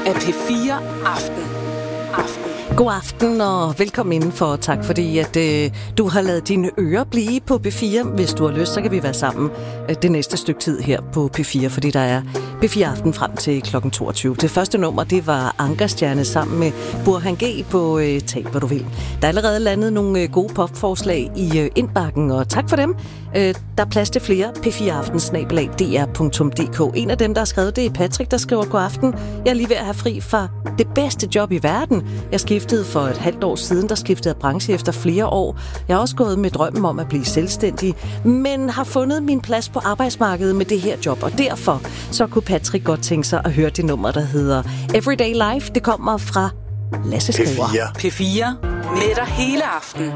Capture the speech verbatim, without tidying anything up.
af P fire Aften. Aften. God aften og velkommen indenfor. Tak fordi at øh, du har ladet dine ører blive på P fire. Hvis du har lyst, så kan vi være sammen øh, det næste stykke tid her på P fire, fordi der er P fire Aften frem til klokken toogtyve. Det første nummer, det var Ankerstjerne sammen med Burhan G på øh, Tag, hvor du vil. Der er allerede landet nogle øh, gode popforslag i øh, indbakken, og tak for dem. Øh, der er plads til flere. P fire aften snabel-a d r punktum d k. En af dem, der har skrevet, det er Patrick, der skriver: god aften. Jeg er lige ved at have fri fra det bedste job i verden. Jeg skiftede for et halvt år siden, der skiftede jeg branche efter flere år. Jeg har også gået med drømmen om at blive selvstændig, men har fundet min plads på arbejdsmarkedet med det her job, og derfor så kunne Patrick godt tænke sig at høre det nummer, der hedder Everyday Life. Det kommer fra Lasse Skriver. P fire med dig hele aften.